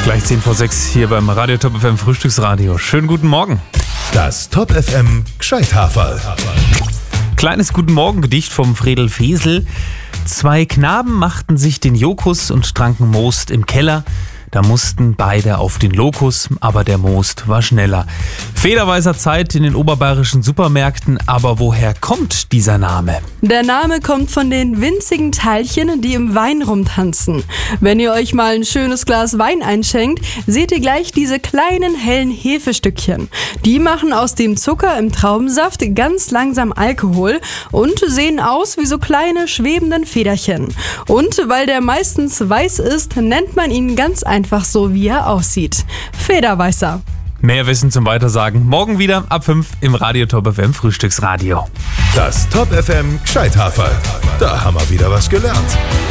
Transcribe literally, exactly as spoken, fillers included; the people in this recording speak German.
Gleich zehn vor sechs hier beim Radio Top F M Frühstücksradio. Schönen guten Morgen. Das Top F M Gscheithaferl. Kleines Guten Morgen Gedicht vom Fredel Fesel. Zwei Knaben machten sich den Jokus und tranken Most im Keller. Da mussten beide auf den Lokus, aber der Most war schneller. Federweißer Zeit in den oberbayerischen Supermärkten, aber woher kommt dieser Name? Der Name kommt von den winzigen Teilchen, die im Wein rumtanzen. Wenn ihr euch mal ein schönes Glas Wein einschenkt, seht ihr gleich diese kleinen hellen Hefestückchen. Die machen aus dem Zucker im Traubensaft ganz langsam Alkohol und sehen aus wie so kleine schwebenden Federchen. Und weil der meistens weiß ist, nennt man ihn ganz einfach so, wie er aussieht. Federweißer. Mehr Wissen zum Weitersagen morgen wieder ab fünf im Radio Top F M Frühstücksradio. Das Top F M Gscheithaferl. Da haben wir wieder was gelernt.